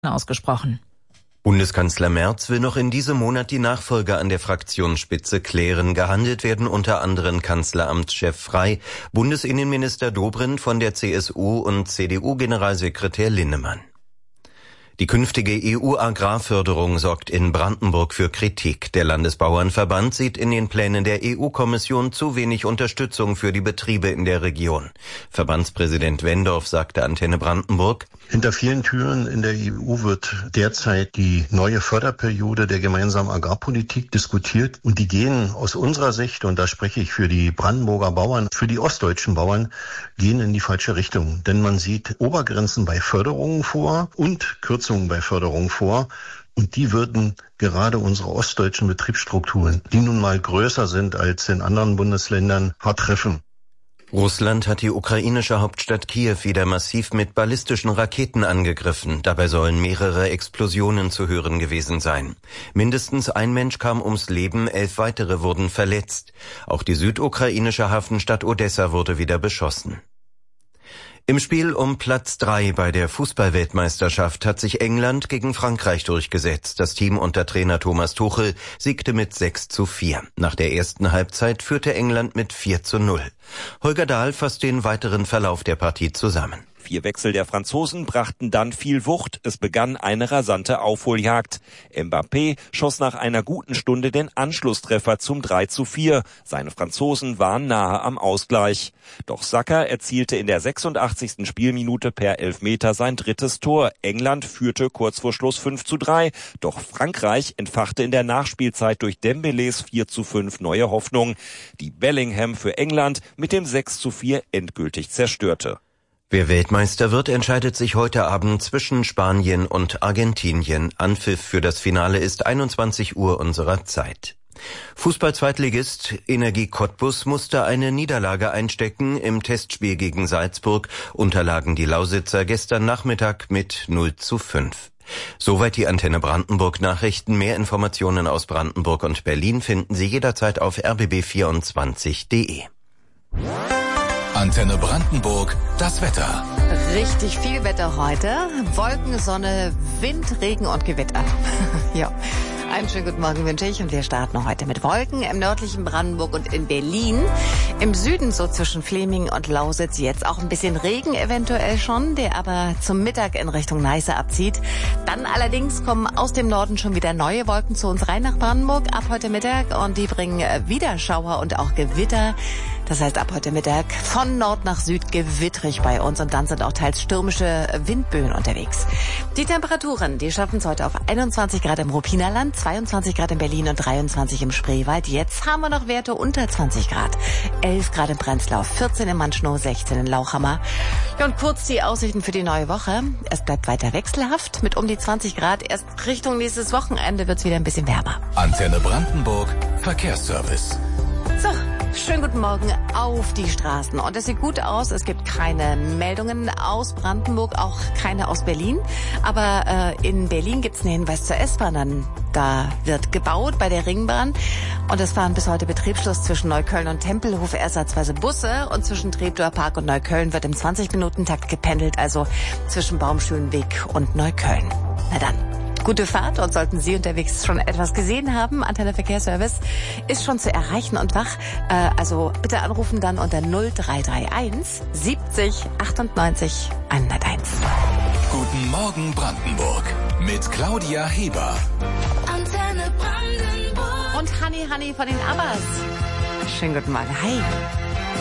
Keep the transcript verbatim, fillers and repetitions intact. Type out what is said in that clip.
ausgesprochen. Bundeskanzler Merz will noch in diesem Monat die Nachfolger an der Fraktionsspitze klären. Gehandelt werden unter anderem Kanzleramtschef Frey, Bundesinnenminister Dobrindt von der C S U und C D U-Generalsekretär Linnemann. Die künftige E U-Agrarförderung sorgt in Brandenburg für Kritik. Der Landesbauernverband sieht in den Plänen der E U-Kommission zu wenig Unterstützung für die Betriebe in der Region. Verbandspräsident Wendorf sagte Antenne Brandenburg: Hinter vielen Türen in der E U wird derzeit die neue Förderperiode der gemeinsamen Agrarpolitik diskutiert. Und die gehen aus unserer Sicht, und da spreche ich für die Brandenburger Bauern, für die ostdeutschen Bauern, gehen in die falsche Richtung. Denn man sieht Obergrenzen bei Förderungen vor und Kürzungen bei Förderung vor. Und die würden gerade unsere ostdeutschen Betriebsstrukturen, die nun mal größer sind als in anderen Bundesländern, hart treffen. Russland hat die ukrainische Hauptstadt Kiew wieder massiv mit ballistischen Raketen angegriffen. Dabei sollen mehrere Explosionen zu hören gewesen sein. Mindestens ein Mensch kam ums Leben, elf weitere wurden verletzt. Auch die südukrainische Hafenstadt Odessa wurde wieder beschossen. Im Spiel um Platz drei bei der Fußballweltmeisterschaft hat sich England gegen Frankreich durchgesetzt. Das Team unter Trainer Thomas Tuchel siegte mit sechs zu vier. Nach der ersten Halbzeit führte England mit vier zu null. Holger Dahl fasst den weiteren Verlauf der Partie zusammen. Vier Wechsel der Franzosen brachten dann viel Wucht. Es begann eine rasante Aufholjagd. Mbappé schoss nach einer guten Stunde den Anschlusstreffer zum drei zu vier. Seine Franzosen waren nahe am Ausgleich. Doch Saka erzielte in der sechsundachtzigsten Spielminute per Elfmeter sein drittes Tor. England führte kurz vor Schluss fünf zu drei. Doch Frankreich entfachte in der Nachspielzeit durch Dembélés vier zu fünf neue Hoffnung, die Bellingham für England mit dem sechs zu vier endgültig zerstörte. Wer Weltmeister wird, entscheidet sich heute Abend zwischen Spanien und Argentinien. Anpfiff für das Finale ist einundzwanzig Uhr unserer Zeit. Fußball-Zweitligist Energie Cottbus musste eine Niederlage einstecken. Im Testspiel gegen Salzburg unterlagen die Lausitzer gestern Nachmittag mit null zu fünf. Soweit die Antenne Brandenburg Nachrichten. Mehr Informationen aus Brandenburg und Berlin finden Sie jederzeit auf r b b vierundzwanzig punkt de. Antenne Brandenburg, das Wetter. Richtig viel Wetter heute. Wolken, Sonne, Wind, Regen und Gewitter. Ja. Einen schönen guten Morgen wünsche ich und wir starten heute mit Wolken im nördlichen Brandenburg und in Berlin. Im Süden so zwischen Fleming und Lausitz jetzt auch ein bisschen Regen eventuell schon, der aber zum Mittag in Richtung Neiße abzieht. Dann allerdings kommen aus dem Norden schon wieder neue Wolken zu uns rein nach Brandenburg ab heute Mittag und die bringen wieder Schauer und auch Gewitter. Das heißt, ab heute Mittag von Nord nach Süd gewittrig bei uns und dann sind auch teils stürmische Windböen unterwegs. Die Temperaturen, die schaffen es heute auf einundzwanzig Grad im Rupinerland, zweiundzwanzig Grad in Berlin und dreiundzwanzig im Spreewald. Jetzt haben wir noch Werte unter zwanzig Grad. elf Grad in Prenzlau, vierzehn in Manschnow, sechzehn in Lauchhammer. Ja, und kurz die Aussichten für die neue Woche. Es bleibt weiter wechselhaft mit um die zwanzig Grad. Erst Richtung nächstes Wochenende wird es wieder ein bisschen wärmer. Antenne Brandenburg, Verkehrsservice. So. Schönen guten Morgen auf die Straßen. Und es sieht gut aus. Es gibt keine Meldungen aus Brandenburg, auch keine aus Berlin. Aber äh, in Berlin gibt es einen Hinweis zur S-Bahn. Dann, da wird gebaut bei der Ringbahn. Und es fahren bis heute Betriebsschluss zwischen Neukölln und Tempelhof ersatzweise Busse. Und zwischen Treptower Park und Neukölln wird im zwanzig-Minuten-Takt gependelt. Also zwischen Baumschulenweg und Neukölln. Na dann. Gute Fahrt und sollten Sie unterwegs schon etwas gesehen haben, Antenne Verkehrsservice ist schon zu erreichen und wach. Äh, also bitte anrufen dann unter null drei drei eins siebzig achtundneunzig hunderteins. Guten Morgen Brandenburg mit Claudia Heber. Antenne Brandenburg. Und Honey Honey von den Abbas. Schönen guten Morgen. Hi.